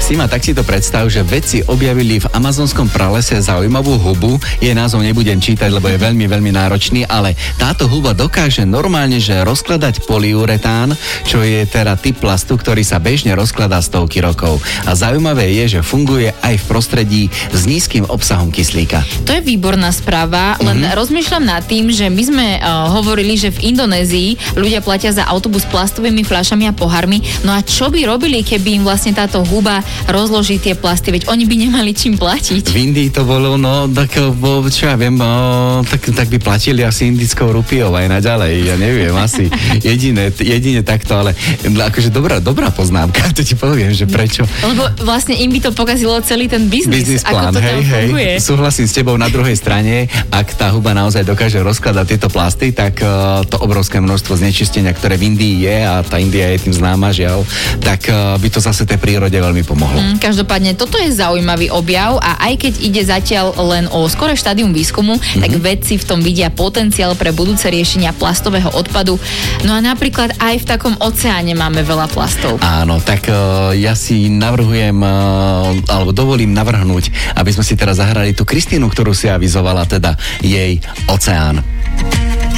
Sima, tak si to predstav, že vedci objavili v amazonskom pralese zaujímavú hubu. Jej názov nebudem čítať, lebo je veľmi, veľmi náročný, ale táto huba dokáže normálne, že rozkladať polyuretán, čo je teda typ plastu, ktorý sa bežne rozkladá stovky rokov. A zaujímavé je, že funguje aj v prostredí s nízkym obsahom kyslíka. To je výborná správa, len rozmýšľam nad tým, že my sme hovorili, že v Indonézii ľudia platia za autobus plastovými fľašami a pohármi. No a čo by robili, keby im vlastne táto huba rozloží tie plasty? Veď oni by nemali čím platiť. V Indii to bolo, no, tak, čo ja viem, tak by platili asi indickou rupiou aj naďalej. Ja neviem, asi jedine takto, ale akože dobrá poznámka, to ti poviem, že prečo. Lebo vlastne im by to pokazilo celý ten biznis Plán, ako to tam funguje. Súhlasím s tebou na druhej strane, ak tá huba naozaj dokáže rozkladať tieto plasty, tak to obrovské množstvo znečistenia, ktoré v Indii je, a tá India je tým známa, žiaľ, tak by to zase tej prírode veľmi pomohlo. Každopádne, toto je zaujímavý objav a aj keď ide zatiaľ len o skoré štádium výskumu, tak vedci v tom vidia potenciál pre budúce riešenia plastového odpadu. No a napríklad aj v takom oceáne máme veľa plastov. Áno, tak ja si navrhujem, alebo dovolím navrhnúť, aby sme si teraz zahrali tú Kristínu, ktorú si avizovala, teda jej Oceán.